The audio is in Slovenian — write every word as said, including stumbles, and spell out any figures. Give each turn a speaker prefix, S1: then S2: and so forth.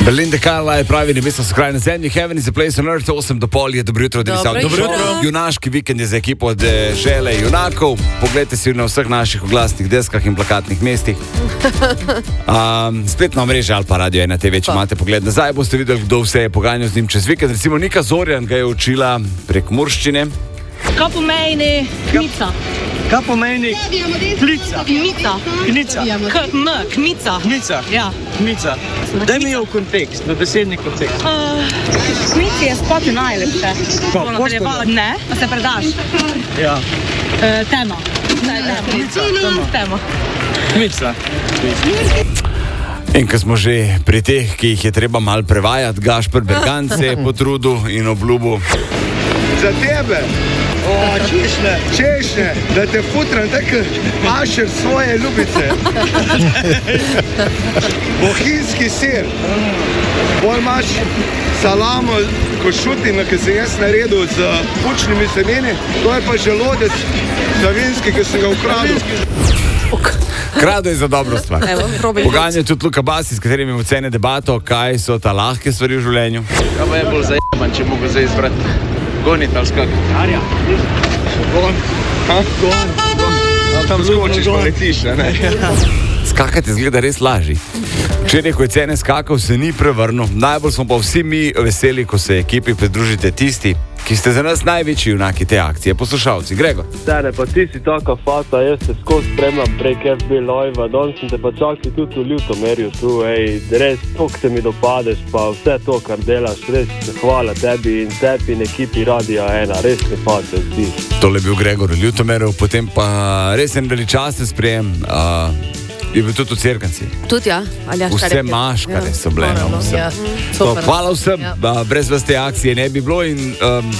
S1: Belinda Carlisle pravi, nebesa so kraj na zemlji, heaven is a place on earth, osem do pol je, dobro jutro, da bi
S2: Dobro
S1: Dobro
S2: jutro.
S1: Junaški vikend je za ekipo od eh, Žele junakov. Poglejte si na vseh naših oglasnih deskah in plakatnih mestih. Um, spletna mreža ali pa Radio ena te ve, če imate pogled nazaj, boste videli, kdo vse je poganjal z njim čez vikend. Recimo Nika Zorjan ga je učila prek murščine.
S3: Kaj pomeni kmica?
S4: Kaj pomeni klica?
S3: Kmica.
S4: Knica.
S3: K-m, kmica.
S4: Knica.
S3: Ja.
S4: Knica. Daj mi jo v kontekst, v besedni kontekst.
S3: Uh, kmici je spati najlepše.
S4: Ko,
S3: Bom
S4: ko
S3: nadaljevala. Ne, pa se predaš.
S4: Ja.
S3: Uh, tema. Ne, tema.
S4: Kmica, tema.
S3: Tema.
S4: Kmica.
S1: In ko smo že pri teh, ki jih je treba malo prevajati, Gašper Bergan se je potrudil in obljubil.
S5: Za tebe, o, češnje, češnje, da te futram tako ašer svoje ljubice. Bohinjski sir, bolj imaš salamo, košutino, ki sem jaz naredil z bučnimi semeni, to je pa želodec savinski, ki sem ga ukradil.
S1: Krado je za dobro stvar.
S2: Evo, probaj.
S1: Poganja tudi Luka Basi, s katerim imamo cene debato, kaj so ta lahke stvari v življenju.
S6: Kaj pa je bolj zajeban, če mogo zdaj izbrati? Goniti ali skakati? Arja. Gon. Ha? Gon. Gon. Tam skočiš, pa letiš, ne?
S1: Skakati zgleda res lažji. Včeraj, ko je cene skakal, se ni prevrnil. Najbolj smo pa vsi mi veseli, ko se ekipi pridružite tisti, ki ste za nas največji junaki te akcije. Poslušalci, Gregor.
S7: Stane, pa ti si taka fata, jaz te skozi spremljam prek F B Live, danes sem te pa čakal tudi v Ljutomerju tu, ej, res tok se mi dopadeš, pa vse to, kar delaš, res hvala tebi in tebi in ekipi Radia ena, res te fata zdi.
S1: Tole je bil Gregor v Ljutomeru, potem pa res en veličasten sprejem. Uh, je bil tudi v Cerknici.
S2: Tudi ja, Aljaš
S1: Vse
S2: Šarek je-
S1: maškare
S2: ja.
S1: so bile.
S2: Ono,
S1: no, vse.
S2: ja.
S1: To,
S2: Super.
S1: hvala vsem,
S2: Ja.
S1: ja. Brez vas te akcije ne bi bilo in um,